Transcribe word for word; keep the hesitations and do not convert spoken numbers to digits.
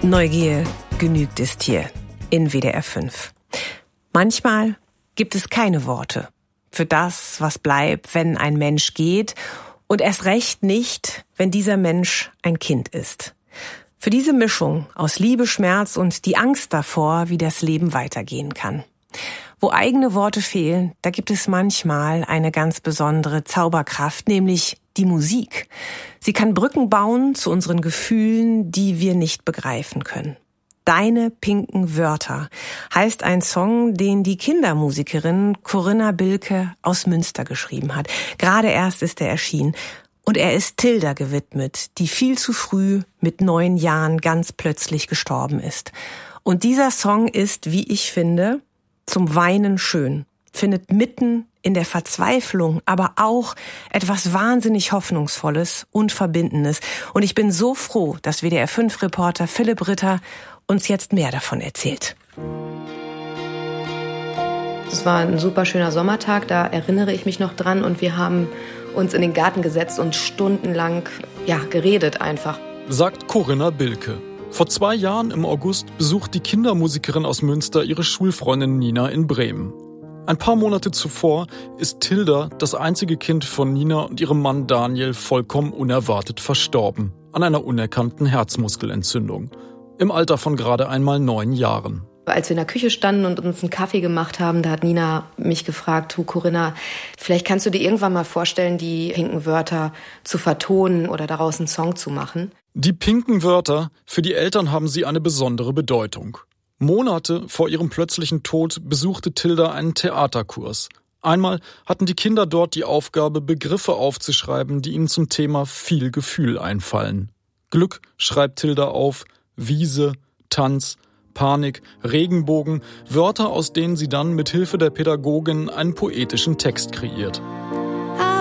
Neugier genügt es hier in W D R fünf. Manchmal gibt es keine Worte für das, was bleibt, wenn ein Mensch geht, und erst recht nicht, wenn dieser Mensch ein Kind ist. Für diese Mischung aus Liebe, Schmerz und die Angst davor, wie das Leben weitergehen kann. Wo eigene Worte fehlen, da gibt es manchmal eine ganz besondere Zauberkraft, nämlich die Musik. Sie kann Brücken bauen zu unseren Gefühlen, die wir nicht begreifen können. Deine pinken Wörter heißt ein Song, den die Kindermusikerin Corinna Bilke aus Münster geschrieben hat. Gerade erst ist er erschienen. Und er ist Tilda gewidmet, die viel zu früh mit neun Jahren ganz plötzlich gestorben ist. Und dieser Song ist, wie ich finde, zum Weinen schön. Findet mitten in der Verzweiflung aber auch etwas wahnsinnig Hoffnungsvolles und Verbindendes. Und ich bin so froh, dass W D R fünf Reporter Philipp Ritter uns jetzt mehr davon erzählt. Es war ein super schöner Sommertag, da erinnere ich mich noch dran. Und wir haben uns in den Garten gesetzt und stundenlang ja, geredet einfach. Sagt Corinna Bilke. Vor zwei Jahren im August besucht die Kindermusikerin aus Münster ihre Schulfreundin Nina in Bremen. Ein paar Monate zuvor ist Tilda, das einzige Kind von Nina und ihrem Mann Daniel, vollkommen unerwartet verstorben. An einer unerkannten Herzmuskelentzündung. Im Alter von gerade einmal neun Jahren. Als wir in der Küche standen und uns einen Kaffee gemacht haben, da hat Nina mich gefragt, du Corinna, vielleicht kannst du dir irgendwann mal vorstellen, die pinken Wörter zu vertonen oder daraus einen Song zu machen. Die pinken Wörter, für die Eltern haben sie eine besondere Bedeutung. Monate vor ihrem plötzlichen Tod besuchte Tilda einen Theaterkurs. Einmal hatten die Kinder dort die Aufgabe, Begriffe aufzuschreiben, die ihnen zum Thema viel Gefühl einfallen. Glück schreibt Tilda auf, Wiese, Tanz, Panik, Regenbogen, Wörter, aus denen sie dann mit Hilfe der Pädagogin einen poetischen Text kreiert.